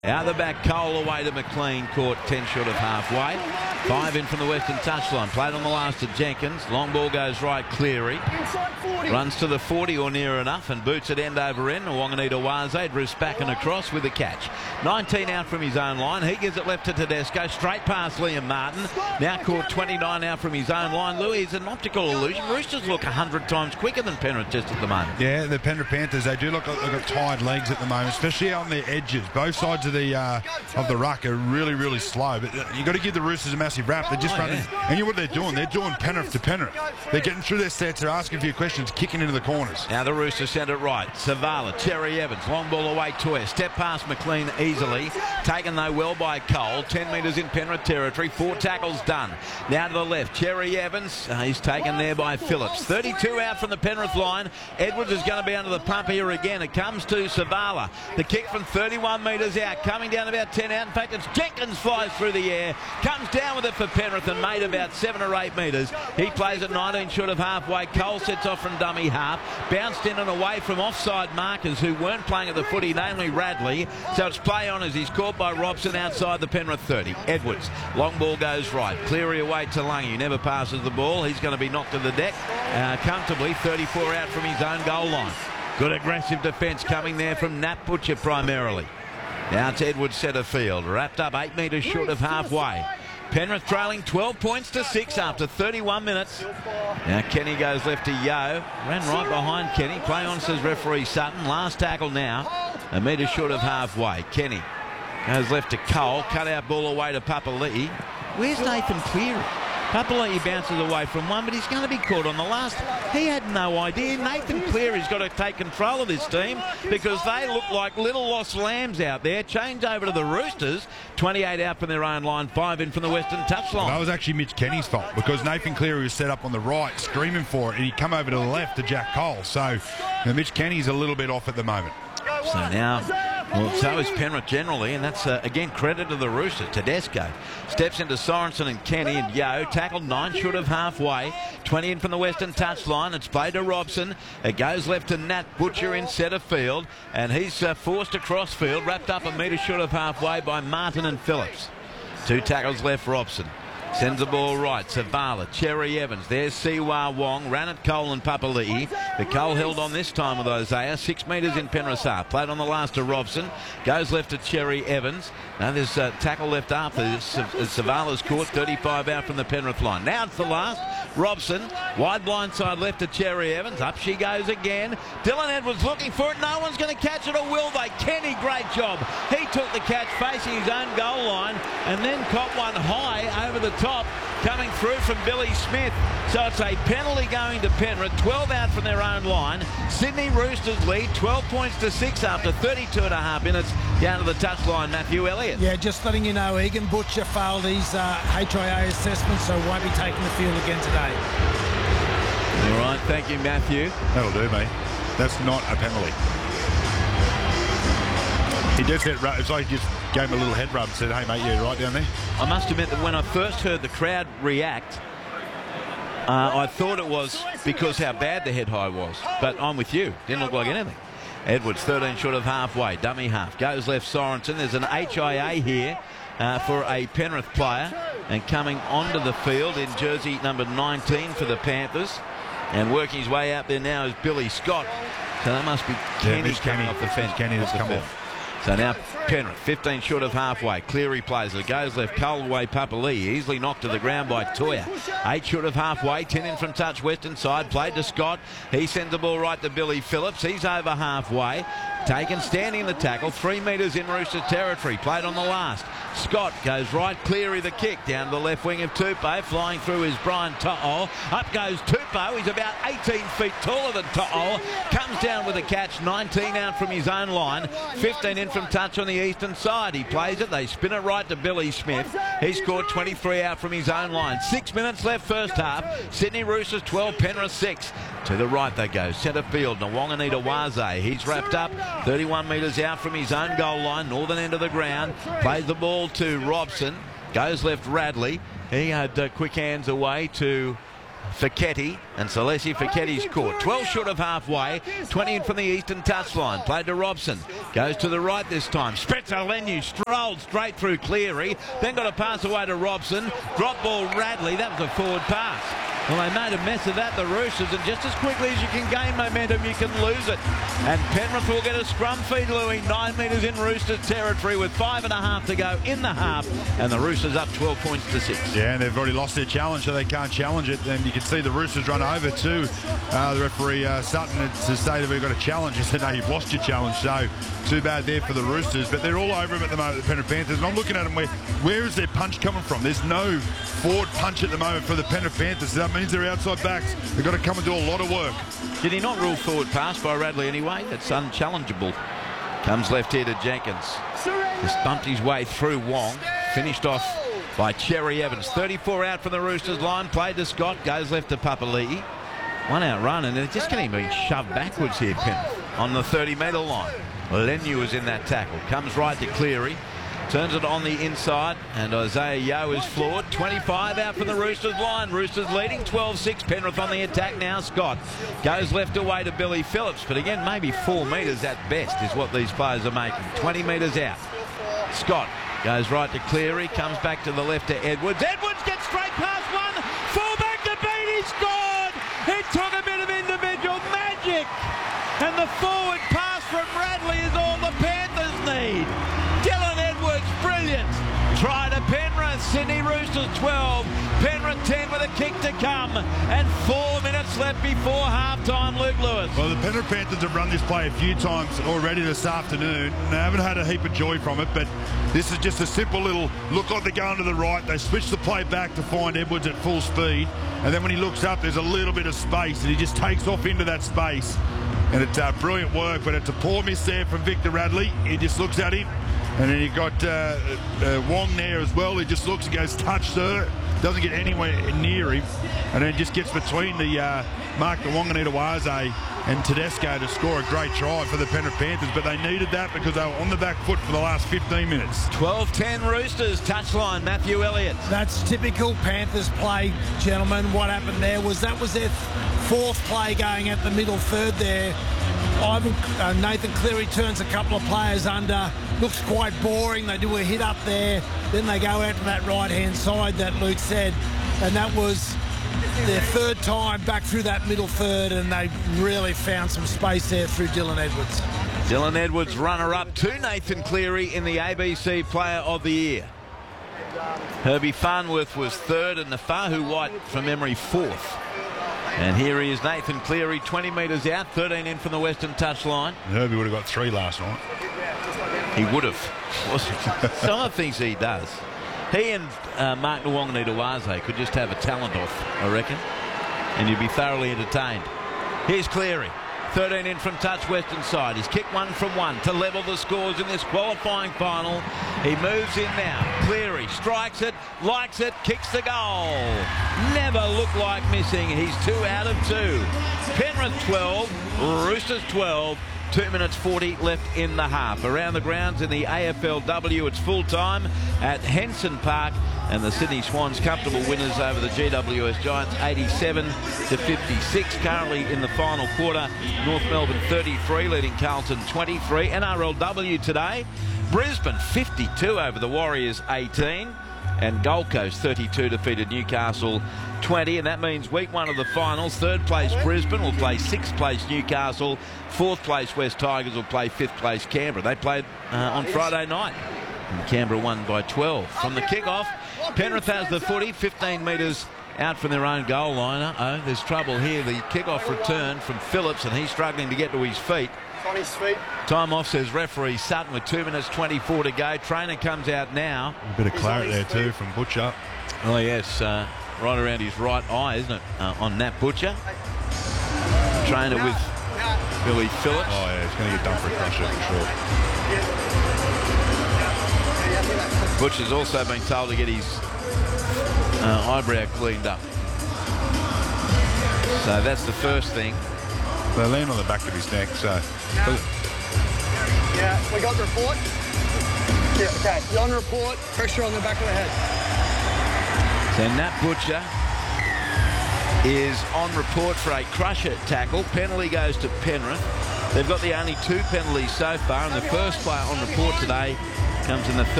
Out the back, Cole away to McLean, caught 10 short of halfway. 5 in from the western touchline, played on the last to Jenkins. Long ball goes right, Cleary. Runs to the 40 or near enough and boots it end over end. Wanganita Waze drifts back and across with the catch. 19 out from his own line. He gives it left to Tedesco, straight past Liam Martin. Now caught 29 out from his own line. Louis is an optical illusion. Roosters look 100 times quicker than Penrith just at the moment. Yeah, the Penrith Panthers, they do look like they've got tired legs at the moment, especially on their edges. Both sides of the ruck are really, really slow. But you've got to give the Roosters a massive rap. They're just running. Yeah. And you know what they're doing? They're doing Penrith to Penrith. They're getting through their sets. They're asking a few questions, kicking into the corners. Now the Roosters send it right. Savala, Cherry Evans, long ball away, Toya. Step past McLean easily. Taken though well by Cole. 10 metres in Penrith territory. 4 tackles done. Now to the left, Cherry Evans. He's taken there by Phillips. 32 out from the Penrith line. Edwards is going to be under the pump here again. It comes to Savala. The kick from 31 metres out. Coming down about 10 out. In fact, it's Jenkins flies through the air. Comes down with it for Penrith and made about 7 or 8 metres. He plays at 19 short of halfway. Cole sets off from dummy half. Bounced in and away from offside markers who weren't playing at the footy, namely Radley. So it's play on as he's caught by Robson outside the Penrith 30. Edwards. Long ball goes right. Cleary away to Lungy. Never passes the ball. He's going to be knocked to the deck comfortably. 34 out from his own goal line. Good aggressive defence coming there from Nat Butcher primarily. Now it's Edwards centre field. Wrapped up 8 metres short of halfway. Penrith trailing 12 points to 6 after 31 minutes. Now Kenny goes left to Yeo. Ran right behind Kenny. Play on, says referee Sutton. Last tackle now. A metre short of halfway. Kenny goes left to Cole. Cut out ball away to Papali'i. Where's Nathan Cleary? Papali'i bounces away from one, but he's going to be caught on the last. He had no idea. Nathan Cleary's got to take control of this team because they look like little lost lambs out there. Change over to the Roosters. 28 out from their own line, 5 in from the western touchline. That was actually Mitch Kenny's fault because Nathan Cleary was set up on the right, screaming for it, and he come over to the left to Jack Cole. So Mitch Kenny's a little bit off at the moment. So now, well, so is Penrith generally, and that's, again, credit to the Roosters. Tedesco steps into Sorensen and Kenny and Yeo. Tackled 9 short of halfway. 20 in from the western touchline. It's played to Robson. It goes left to Nat Butcher in centre field, and he's forced across field, wrapped up a metre short of halfway by Martin and Phillips. 2 tackles left, Robson. Sends the ball right. Savala, Cherry Evans. There's Siwa Wong. Ran at Cole and Papali'i. The Cole held on this time with Isaiah. 6 metres in Penrith's half. Played on the last to Robson. Goes left to Cherry Evans. Now there's a tackle left after this. Savala's caught. 35 out from the Penrith line. Now it's the last. Robson. Wide blind side left to Cherry Evans. Up she goes again. Dylan Edwards looking for it. No one's going to catch it, or will they? Kenny, great job. He took the catch facing his own goal line and then caught one high over the top coming through from Billy Smith. So it's a penalty going to Penrith. 12 out from their own line. Sydney Roosters lead 12 points to 6 after 32 and a half minutes. Down to the touchline, Matthew Elliott. Yeah, just letting you know, Egan Butcher failed his HIA assessment, so won't be taking the field again today. All right, thank you, Matthew. That'll do, mate. That's not a penalty. He did it. It's like he just gave him a little head rub and said, hey, mate, you're right down there. I must admit that when I first heard the crowd react, I thought it was because how bad the head high was. But I'm with you. Didn't look like anything. Edwards, 13 short of halfway. Dummy half. Goes left, Sorensen. There's an HIA here for a Penrith player. And coming onto the field in jersey number 19 for the Panthers. And working his way out there now is Billy Scott. So that must be Kenny coming off the fence. Kenny has come off. So now Penrith, 15 short of halfway. Cleary plays it. Goes left. Cole away. Papali'i easily knocked to the ground by Toya. 8 short of halfway. 10 in from touch. Western side. Played to Scott. He sends the ball right to Billy Phillips. He's over halfway. Taken, standing in the tackle. 3 metres in Roosters territory. Played on the last. Scott goes right. Cleary the kick. Down to the left wing of Tupou. Flying through is Brian To'o. Up goes Tupou. He's about 18 feet taller than To'o. Comes down with a catch. 19 out from his own line. 15 in from touch on the eastern side. He plays it. They spin it right to Billy Smith. He scored 23 out from his own line. 6 minutes left first half. Sydney Roosters 12, Penrith 6. To the right they go. Centre field. Wanganita Waze. He's wrapped up 31 metres out from his own goal line. Northern end of the ground. Plays the ball to Robson. Goes left Radley. He had quick hands away to Fiketti, and Salesi Fiketti's caught. 12 short of halfway, 20 in from the eastern touchline. Played to Robson, goes to the right this time. Spetzer Lenu strolled straight through Cleary, then got a pass away to Robson. Drop ball Radley, that was a forward pass. Well, they made a mess of that, the Roosters, and just as quickly as you can gain momentum, you can lose it. And Penrith will get a scrum feed, Louis, 9 metres in Roosters territory with 5.5 to go in the half, and the Roosters up 12 points to 6. Yeah, and they've already lost their challenge, so they can't challenge it. And you can see the Roosters run over to the referee Sutton to say that we've got a challenge. He said, no, you've lost your challenge, so too bad there for the Roosters. But they're all over them at the moment, the Penrith Panthers, and I'm looking at them, where is their punch coming from? There's no forward punch at the moment for the Penrith Panthers. So that means their outside backs have got to come and do a lot of work. Did he not rule forward pass by Radley anyway? It's unchallengeable. Comes left here to Jenkins. Just bumped his way through Wong. Finished off by Cherry Evans. 34 out from the Roosters line. Played to Scott. Goes left to Papali'i. 1 out run, and they're just getting being shoved backwards here, Penrith, on the 30-metre line. Lenu is in that tackle. Comes right to Cleary. Turns it on the inside, and Isaiah Yeo is floored. 25 out from the Roosters line. Roosters leading 12-6. Penrith on the attack now. Scott goes left away to Billy Phillips, but again, maybe 4 metres at best is what these players are making. 20 metres out. Scott goes right to Cleary, comes back to the left to Edwards. Edwards gets straight past one. Full back to beat. He scored. He took a bit of individual magic, and the forward pass from Radley is all the Panthers need. Dylan Edwards, brilliant. Try to Penrith. Sydney Roosters 12. Penrith 10 with a kick to come. And 4 minutes left before half-time, Luke Lewis. Well, the Penrith Panthers have run this play a few times already this afternoon. They haven't had a heap of joy from it, but this is just a simple little look like they're going to the right. They switch the play back to find Edwards at full speed. And then when he looks up, there's a little bit of space, and he just takes off into that space. And it's brilliant work, but it's a poor miss there from Victor Radley. He just looks at him. And then you've got Wong there as well. He just looks and goes, touch, sir. Doesn't get anywhere near him. And then just gets between the Mark Nawaqanitawase and Tedesco to score a great try for the Penrith Panthers. But they needed that because they were on the back foot for the last 15 minutes. 12-10 Roosters. Touchline, Matthew Elliott. That's typical Panthers play, gentlemen. What happened there was that was their 4th play going at the middle third there. Nathan Cleary turns a couple of players under. Looks quite boring. They do a hit up there. Then they go out to that right-hand side that Luke said. And that was their 3rd time back through that middle third, and they really found some space there through Dylan Edwards. Dylan Edwards, runner-up to Nathan Cleary in the ABC Player of the Year. Herbie Farnworth was 3rd, and Nafahu White, from memory, 4th. And here he is, Nathan Cleary, 20 metres out, 13 in from the western touchline. Herbie would have got 3 last night. He would have. Some of the things he does. He and Mark Nawaqanitawase could just have a talent off, I reckon, and you'd be thoroughly entertained. Here's Cleary. 13 in from touch western side. He's kicked 1 from 1 to level the scores in this qualifying final. He moves in now. Cleary strikes it, likes it, kicks the goal. Never looked like missing. He's 2 out of 2. Penrith 12, Roosters 12. 2 minutes 40 left in the half. Around the grounds in the AFLW, it's full time at Henson Park, and the Sydney Swans comfortable winners over the GWS Giants 87-56. Currently in the final quarter, North Melbourne 33 leading Carlton 23. NRLW today, Brisbane 52 over the Warriors 18. And Gold Coast 32 defeated Newcastle 20, and that means week 1 of the finals. 3rd place Brisbane will play 6th place Newcastle. 4th place West Tigers will play 5th place Canberra. They played on Friday night, and Canberra won by 12. From the kick-off, Penrith has the footy, 15 metres out from their own goal line. Uh-oh, there's trouble here. The kick-off return from Phillips, and he's struggling to get to his feet. On his feet. Time off, says referee Sutton, with 2 minutes 24 to go. Trainer comes out now. A bit of claret there too from Butcher. Oh yes, right around his right eye, isn't it, on Nat Butcher. Trainer with Billy Phillips. Oh yeah, he's going to get done for a crusher for sure. Butcher's also been told to get his eyebrow cleaned up. So that's the first thing. They land on the back of his neck, so... Yeah, we got the report. Yeah, okay, you're on report, pressure on the back of the head. So Nat Butcher is on report for a crusher tackle. Penalty goes to Penrith. They've got the only 2 penalties so far, and the first player on report today comes in the